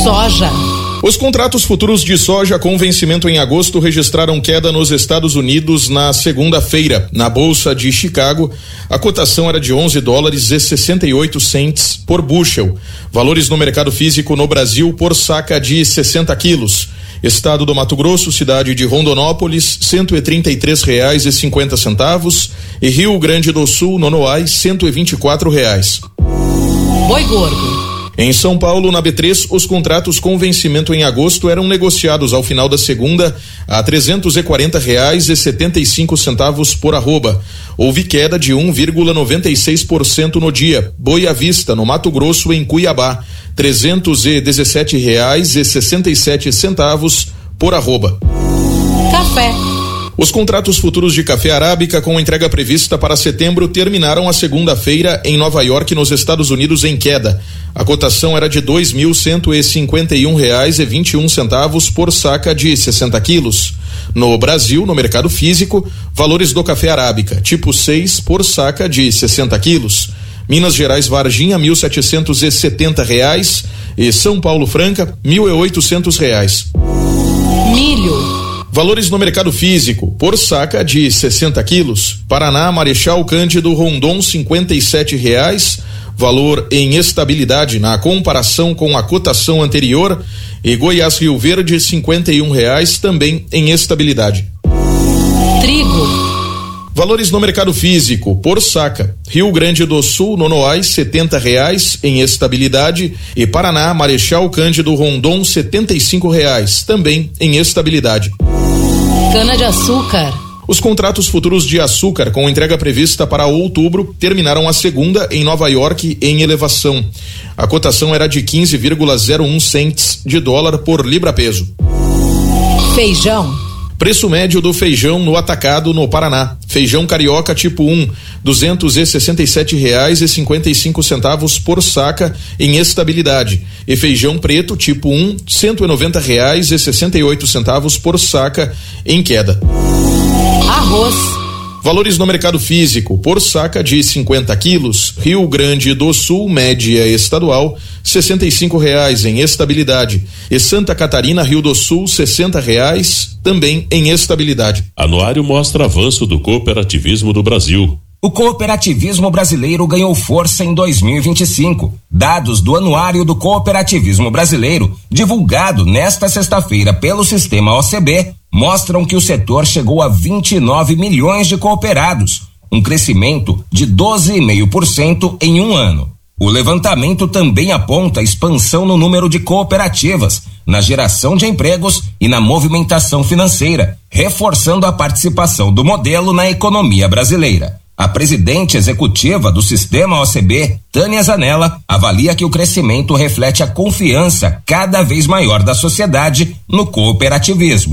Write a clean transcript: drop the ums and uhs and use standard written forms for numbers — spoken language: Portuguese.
Soja. Os contratos futuros de soja com vencimento em agosto registraram queda nos Estados Unidos na segunda-feira. Na Bolsa de Chicago, a cotação era de $11,68 por bushel. Valores no mercado físico no Brasil por saca de 60 quilos. Estado do Mato Grosso, cidade de Rondonópolis, R$133,50 e Rio Grande do Sul, Nonoai, R$124. Boi gordo. Em São Paulo, na B3, os contratos com vencimento em agosto eram negociados ao final da segunda a R$340,75 por arroba. Houve queda de 1,96% no dia. Boi à vista, no Mato Grosso, em Cuiabá, R$317,67 por arroba. Café. Os contratos futuros de café arábica com entrega prevista para setembro terminaram a segunda-feira em Nova York, nos Estados Unidos, em queda. A cotação era de R$2.151,21 por saca de 60 quilos. No Brasil, no mercado físico, valores do café arábica, tipo 6 por saca de 60 quilos. Minas Gerais Varginha, R$1.770 e São Paulo Franca, R$1.800. Milho. Valores no mercado físico, por saca de 60 quilos. Paraná, Marechal Cândido Rondon, R$57, valor em estabilidade na comparação com a cotação anterior. E Goiás Rio Verde, R$51, também em estabilidade. Trigo. Valores no mercado físico, por saca. Rio Grande do Sul, Nonoai, R$70 em estabilidade. E Paraná, Marechal Cândido Rondon, R$75, também em estabilidade. Cana-de-açúcar. Os contratos futuros de açúcar com entrega prevista para outubro terminaram a segunda em Nova York em elevação. A cotação era de 15,01 cents de dólar por libra-peso. Feijão. Preço médio do feijão no atacado no Paraná. Feijão carioca tipo 1, R$267,55 por saca em estabilidade. E feijão preto tipo 1, R$190,68 por saca em queda. Arroz. Valores no mercado físico, por saca de 50 quilos, Rio Grande do Sul, média estadual, R$65 em estabilidade. E Santa Catarina, Rio do Sul, R$60, também em estabilidade. Anuário mostra avanço do cooperativismo do Brasil. O cooperativismo brasileiro ganhou força em 2025. Dados do Anuário do Cooperativismo Brasileiro, divulgado nesta sexta-feira pelo Sistema OCB, mostram que o setor chegou a 29 milhões de cooperados, um crescimento de 12,5% em um ano. O levantamento também aponta expansão no número de cooperativas, na geração de empregos e na movimentação financeira, reforçando a participação do modelo na economia brasileira. A presidente executiva do Sistema OCB, Tânia Zanella, avalia que o crescimento reflete a confiança cada vez maior da sociedade no cooperativismo.